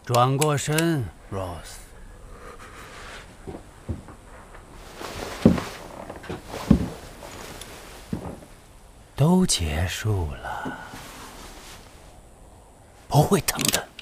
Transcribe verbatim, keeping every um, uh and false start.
转过身 ，Rose。都结束了，不会疼的。